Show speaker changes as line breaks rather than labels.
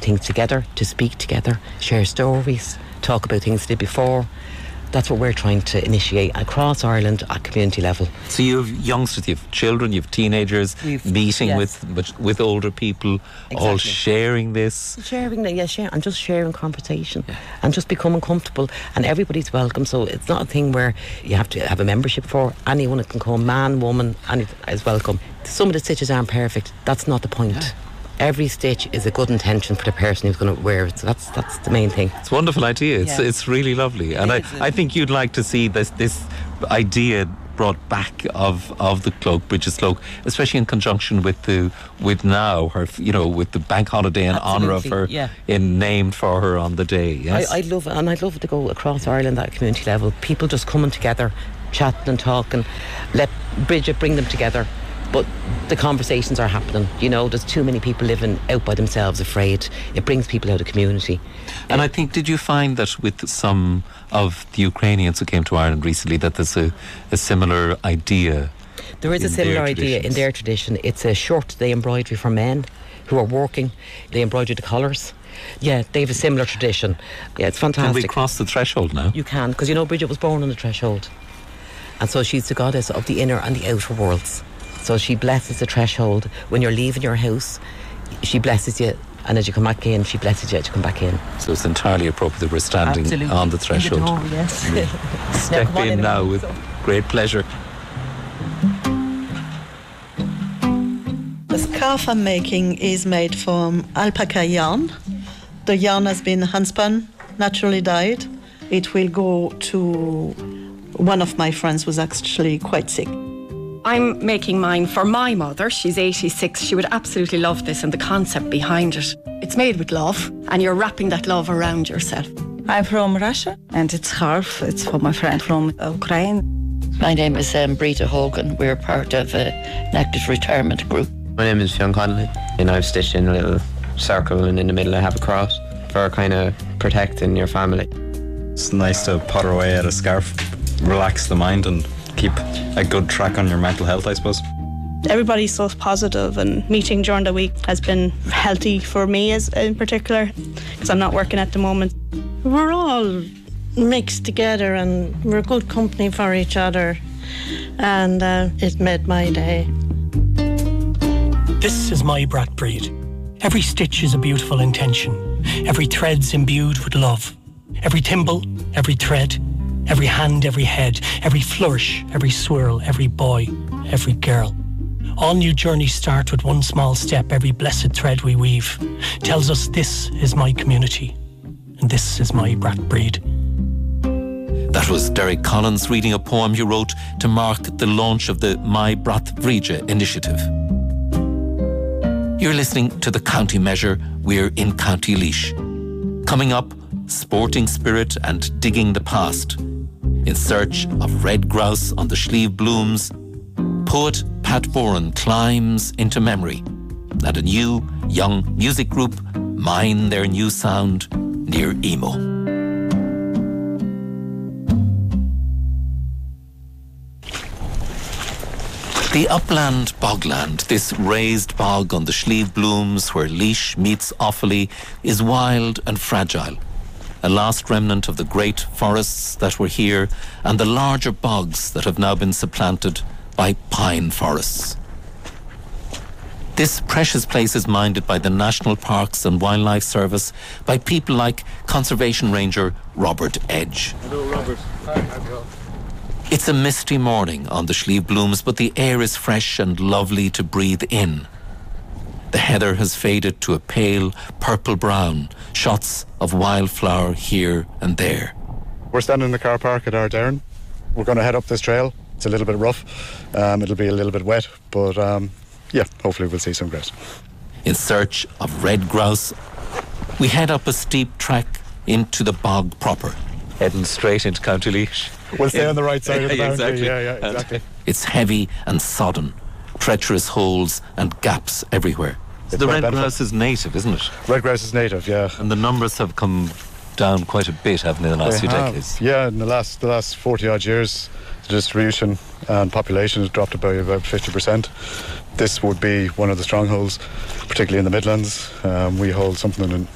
things together, to speak together, share stories, talk about things they did before. That's what we're trying to initiate across Ireland at community level.
So you have youngsters, you have children, you have teenagers meeting with older people, all sharing this.
Sharing, and just sharing conversation and just becoming comfortable, and everybody's welcome. So it's not a thing where you have to have a membership for. Anyone can come, man, woman, and is welcome. Some of the stitches aren't perfect. That's not the point. Yeah. Every stitch is a good intention for the person who's going to wear it. So that's the main thing.
It's a wonderful idea. It's really lovely. And I think you'd like to see this idea brought back of the cloak, Bridget's cloak, especially in conjunction with now her, with the bank holiday in honour of her, named for her on the day. Yes, I'd love it to go across Ireland at a community level. People just coming together, chatting and talking. Let Bridget bring them together. But the conversations are happening. There's too many people living out by themselves, afraid. It brings people out of community. And I think, did you find that with some of the Ukrainians who came to Ireland recently, that there's a similar idea?
There is a similar idea in their tradition. It's a shirt they embroidery for men who are working. They embroider the collars. Yeah, they have a similar tradition. Yeah, it's fantastic.
Can we cross the threshold now?
You can, because Bridget was born on the threshold. And so she's the goddess of the inner and the outer worlds. So she blesses the threshold. When you're leaving your house, she blesses you, and as you come back in, she blesses you as you come back in.
So it's entirely appropriate that we're standing on the threshold.
In the door, yes.
Step in now with great pleasure.
The scarf I'm making is made from alpaca yarn. The yarn has been handspun, naturally dyed. It will go to one of my friends who's actually quite sick.
I'm making mine for my mother. She's 86. She would absolutely love this and the concept behind it. It's made with love, and you're wrapping that love around yourself.
I'm from Russia, and it's scarf. It's for my friend from Ukraine.
My name is Brita Hogan. We're part of an active retirement group.
My name is Fionn Connolly, and I've stitched in a little circle, and in the middle I have a cross for kind of protecting your family.
It's nice to potter away at a scarf, relax the mind, and keep a good track on your mental health, I suppose.
Everybody's so positive, and meeting during the week has been healthy for me in particular, because I'm not working at the moment.
We're all mixed together and we're good company for each other, and it made my day.
This is my brat breed. Every stitch is a beautiful intention. Every thread's imbued with love. Every thimble, every thread, every hand, every head, every flourish, every swirl, every boy, every girl. All new journeys start with one small step. Every blessed thread we weave tells us this is my community and this is my brat breed.
That was Derek Collins reading a poem he wrote to mark the launch of the My Brat Bríde initiative. You're listening to the County Measure. We're in County Laois. Coming up, sporting spirit and digging the past. In search of red grouse on the Slieve Blooms, poet Pat Boran climbs into memory, and a new young music group mine their new sound near Emo. The upland bogland, this raised bog on the Slieve Blooms where Laois meets Offaly, is wild and fragile. A last remnant of the great forests that were here and the larger bogs that have now been supplanted by pine forests. This precious place is minded by the National Parks and Wildlife Service by people like Conservation Ranger Robert Edge.
Hello, Robert. Hi.
It's a misty morning on the Slieve Blooms, but the air is fresh and lovely to breathe in. The heather has faded to a pale purple-brown, shots of wildflower here and there.
We're standing in the car park at Ardown. We're going to head up this trail. It's a little bit rough. It'll be a little bit wet, but hopefully we'll see some grass.
In search of red grouse, we head up a steep track into the bog proper. Heading straight into County Laois.
We'll stay on the right side of the boundary.
Exactly.
Yeah, exactly.
It's heavy and sodden, treacherous holes and gaps everywhere. The red grouse is native, isn't it?
Red grouse is native, yeah.
And the numbers have come down quite a bit, haven't they, in the last few decades?
Yeah, in the last 40-odd years, the distribution and population has dropped by about 50%. This would be one of the strongholds, particularly in the Midlands. We hold something